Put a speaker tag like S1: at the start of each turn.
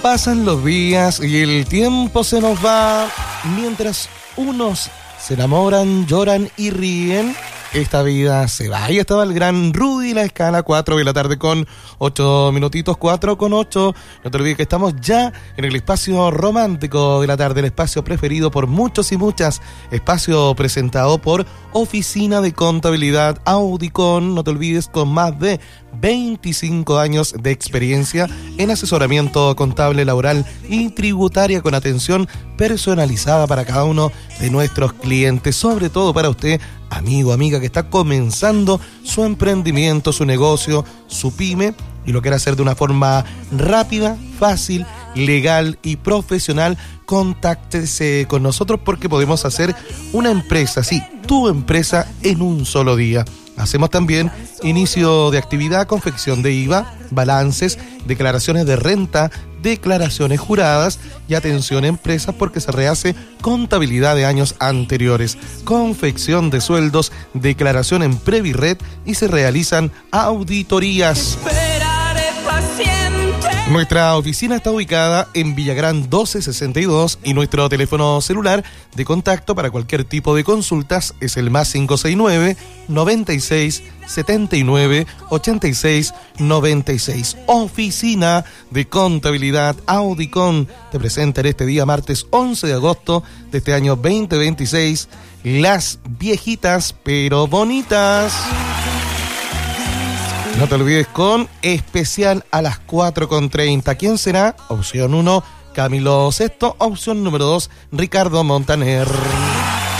S1: Pasan los días y el tiempo se nos va. Mientras unos se enamoran, lloran y ríen, esta vida se va. Ahí estaba el gran Rudy, la escala, 4 de la tarde con 8 minutitos, 4 con 8. No te olvides que estamos ya en el espacio romántico de la tarde, el espacio preferido por muchos y muchas, espacio presentado por Oficina de Contabilidad Audicon. No te olvides, con más de 25 años de experiencia en asesoramiento contable, laboral y tributaria, con atención personalizada para cada uno de nuestros clientes, sobre todo para usted, amigo, amiga, que está comenzando su emprendimiento, su negocio, su pyme, y lo quiere hacer de una forma rápida, fácil, legal y profesional. Contáctese con nosotros porque podemos hacer una empresa, sí, tu empresa, en un solo día. Hacemos también inicio de actividad, confección de IVA, balances, declaraciones de renta, declaraciones juradas y atención a empresas porque se rehace contabilidad de años anteriores, confección de sueldos, declaración en Previred y se realizan auditorías. Nuestra oficina está ubicada en Villagrán 1262 y nuestro teléfono celular de contacto para cualquier tipo de consultas es el más 569 96 79 86 96. Oficina de Contabilidad Audicon te presenta en este día martes 11 de agosto de este año 2026 las viejitas pero bonitas. No te olvides, con especial a las 4:30. ¿Quién será? Opción 1, Camilo Sesto. Opción número 2, Ricardo Montaner.